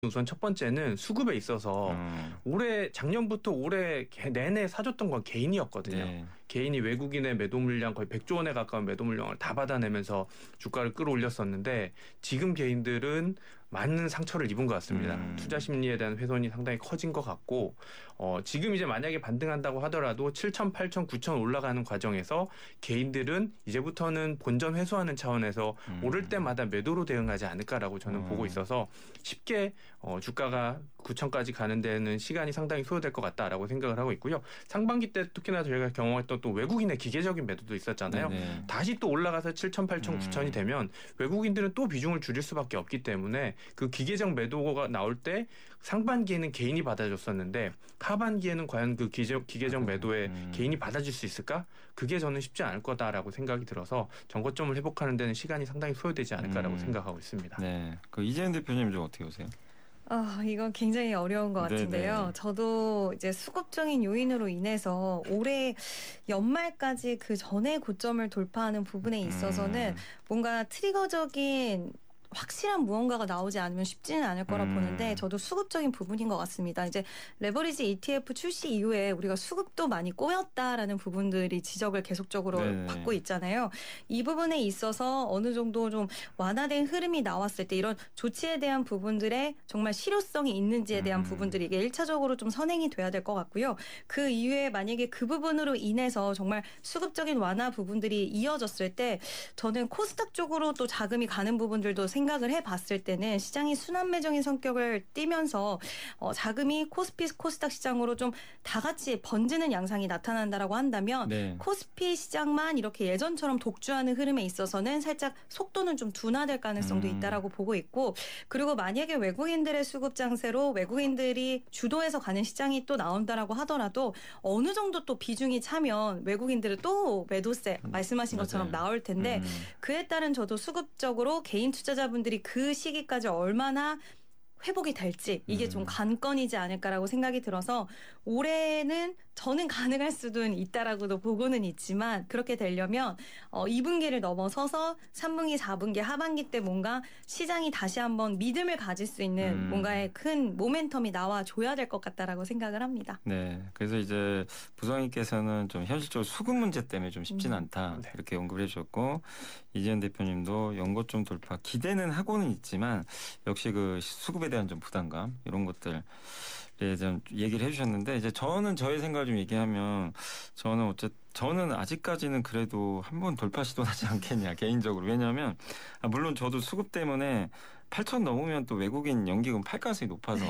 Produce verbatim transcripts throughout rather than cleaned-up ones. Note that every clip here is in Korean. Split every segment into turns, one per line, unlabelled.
우선 첫 번째는 수급에 있어서
음.
올해 작년부터 올해 개- 내내 사줬던 건 개인이었거든요.
네.
개인이 외국인의 매도 물량 거의 백조 원에 가까운 매도 물량을 다 받아내면서 주가를 끌어올렸었는데 지금 개인들은 많은 상처를 입은 것 같습니다.
음.
투자 심리에 대한 훼손이 상당히 커진 것 같고 어, 지금 이제 만약에 반등한다고 하더라도 칠천, 팔천, 구천 올라가는 과정에서 개인들은 이제부터는 본전 회수하는 차원에서
음.
오를 때마다 매도로 대응하지 않을까라고 저는
음.
보고 있어서 쉽게 어, 주가가 구천까지 가는 데는 시간이 상당히 소요될 것 같다라고 생각을 하고 있고요. 상반기 때 특히나 저희가 경험했던 또 외국인의 기계적인 매도도 있었잖아요.
네네.
다시 또 올라가서 칠천, 팔천,
음.
구천이 되면 외국인들은 또 비중을 줄일 수밖에 없기 때문에 그 기계적 매도가 나올 때 상반기에는 개인이 받아줬었는데 하반기에는 과연 그 기계, 기계적 매도에
음.
개인이 받아줄 수 있을까? 그게 저는 쉽지 않을 거다라고 생각이 들어서 정거점을 회복하는 데는 시간이 상당히 소요되지 않을까라고
음.
생각하고 있습니다.
네. 그 이재현 대표님 좀 어떻게 보세요?
아, 이건 굉장히 어려운 것 같은데요.
네네.
저도 이제 수급적인 요인으로 인해서 올해 연말까지 그 전에 고점을 돌파하는 부분에 있어서는
음.
뭔가 트리거적인 확실한 무언가가 나오지 않으면 쉽지는 않을 거라
음.
보는데 저도 수급적인 부분인 것 같습니다. 이제 레버리지 이티에프 출시 이후에 우리가 수급도 많이 꼬였다라는 부분들이 지적을 계속적으로
네네.
받고 있잖아요. 이 부분에 있어서 어느 정도 좀 완화된 흐름이 나왔을 때 이런 조치에 대한 부분들에 정말 실효성이 있는지에 대한
음.
부분들이 이게 일 차적으로 좀 선행이 돼야 될 것 같고요. 그 이후에 만약에 그 부분으로 인해서 정말 수급적인 완화 부분들이 이어졌을 때 저는 코스닥 쪽으로 또 자금이 가는 부분들도 생각을 해봤을 때는 시장이 순환매적인 성격을 띠면서 어, 자금이 코스피 코스닥 시장으로 좀 다 같이 번지는 양상이 나타난다라고 한다면
네.
코스피 시장만 이렇게 예전처럼 독주하는 흐름에 있어서는 살짝 속도는 좀 둔화될 가능성도
음.
있다라고 보고 있고 그리고 만약에 외국인들의 수급 장세로 외국인들이 주도해서 가는 시장이 또 나온다라고 하더라도 어느 정도 또 비중이 차면 외국인들은 또 매도세 말씀하신 것처럼
맞아요.
나올 텐데
음.
그에 따른 저도 수급적으로 개인 투자자분들이 그 시기까지 얼마나 회복이 될지 이게 좀
음.
관건이지 않을까라고 생각이 들어서 올해는 저는 가능할 수도 있다라고도 보고는 있지만 그렇게 되려면 어, 이 분기를 넘어서서 삼 분기, 사 분기 하반기 때 뭔가 시장이 다시 한번 믿음을 가질 수 있는
음.
뭔가의 큰 모멘텀이 나와줘야 될 것 같다라고 생각을 합니다.
네. 그래서 이제 부장님께서는 좀 현실적으로 수급 문제 때문에 좀 쉽진
음.
않다.
네.
이렇게 언급을 해주셨고 이재현 대표님도 연고점 돌파 기대는 하고는 있지만 역시 그 수급에 대한 좀 부담감 이런 것들 예, 좀 얘기를 해주셨는데 이제 저는 저의 생각을 좀 얘기하면 저는 어쨌든 저는 아직까지는 그래도 한번 돌파 시도하지 않겠냐 개인적으로 왜냐하면 아, 물론 저도 수급 때문에 팔천 넘으면 또 외국인 연기금 팔 가능성이 높아서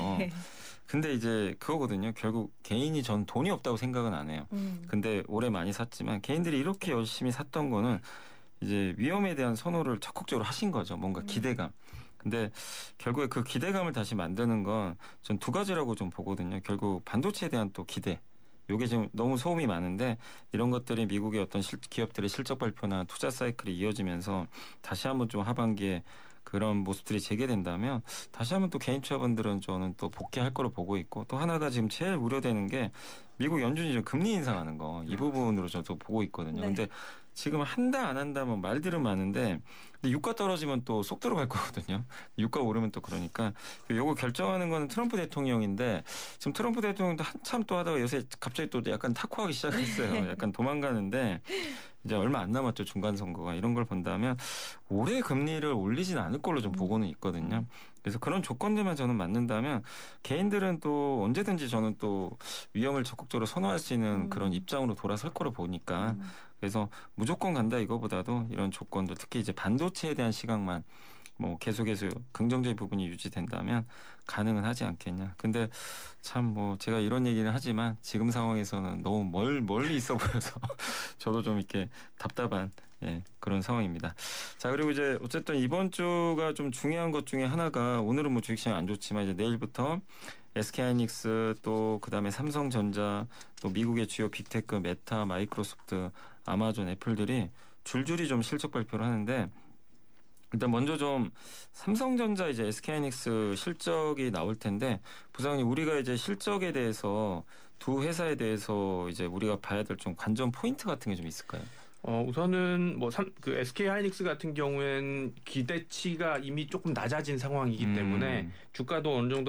근데 이제 그거거든요. 결국 개인이 전 돈이 없다고 생각은 안 해요.
음.
근데 올해 많이 샀지만 개인들이 이렇게 열심히 샀던 거는 이제 위험에 대한 선호를 적극적으로 하신 거죠. 뭔가 기대감. 근데 결국에 그 기대감을 다시 만드는 건 전 두 가지라고 좀 보거든요. 결국 반도체에 대한 또 기대. 요게 지금 너무 소음이 많은데 이런 것들이 미국의 어떤 실, 기업들의 실적 발표나 투자 사이클이 이어지면서 다시 한번 좀 하반기에 그런 모습들이 재개된다면 다시 한번 또 개인 투자분들은 저는 또 복귀할 거로 보고 있고 또 하나가 지금 제일 우려되는 게 미국 연준이 좀 금리 인상하는 거 이 부분으로 저도 보고 있거든요.
네.
근데 지금 한다 안 한다 뭐 말들은 많은데 근데 유가 떨어지면 또 쏙 들어갈 거거든요. 유가 오르면 또 그러니까 요거 결정하는 거는 트럼프 대통령인데 지금 트럼프 대통령도 한참 또 하다가 요새 갑자기 또 약간 탁구하기 시작했어요. 약간 도망가는데 이제 얼마 안 남았죠. 중간 선거가. 이런 걸 본다면 올해 금리를 올리진 않을 걸로 좀 보고는 있거든요. 그래서 그런 조건들만 저는 맞는다면 개인들은 또 언제든지 저는 또 위험을 적극적으로 선호할 수 있는
음.
그런 입장으로 돌아설 거로 보니까 그래서 무조건 간다 이거보다도 이런 조건들 특히 이제 반도체에 대한 시각만 뭐 계속해서 긍정적인 부분이 유지된다면 가능은 하지 않겠냐. 근데 참 뭐 제가 이런 얘기를 하지만 지금 상황에서는 너무 멀, 멀리 있어 보여서 저도 좀 이렇게 답답한 예, 그런 상황입니다. 자, 그리고 이제 어쨌든 이번 주가 좀 중요한 것 중에 하나가 오늘은 뭐 주식시장 안 좋지만 이제 내일부터 에스케이하이닉스 또 그다음에 삼성전자 또 미국의 주요 빅테크 메타, 마이크로소프트, 아마존, 애플들이 줄줄이 좀 실적 발표를 하는데 일단 먼저 좀 삼성전자 이제 에스케이하이닉스 실적이 나올 텐데 부장님 우리가 이제 실적에 대해서 두 회사에 대해서 이제 우리가 봐야 될 좀 관전 포인트 같은 게 좀 있을까요?
어, 우선은 뭐 그 에스케이 하이닉스 같은 경우엔 기대치가 이미 조금 낮아진 상황이기
음.
때문에 주가도 어느 정도